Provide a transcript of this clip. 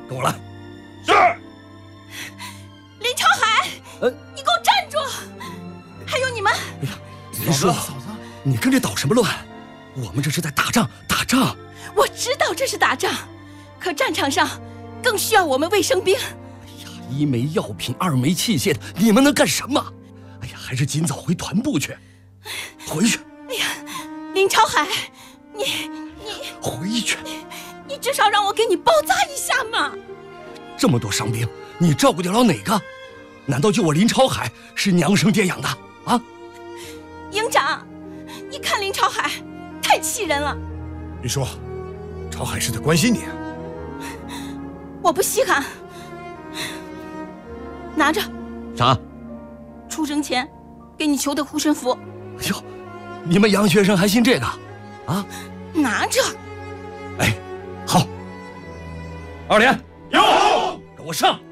跟我来。 是。 林朝海，你给我站住！还有你们！ 哎呀，林叔，嫂子，你跟着捣什么乱？我们这是在打仗，打仗。 我知道这是打仗，可战场上更需要我们卫生兵。 哎呀，一没药品，二没器械的，你们能干什么？哎呀，还是尽早回团部去。回去。 哎呀，林朝海，你回去。 你至少让我给你包扎一下嘛！ 这么多伤兵，你照顾得了哪个？难道就我林朝海是娘生爹养的啊？ 营长，你看林朝海太气人了。 林叔，朝海是在关心你啊。 我不稀罕。拿着。 啥？ 出征前给你求的护身符。 哎呦，你们洋学生还信这个啊？ 拿着。 哎，好。二连， 有， 给我上！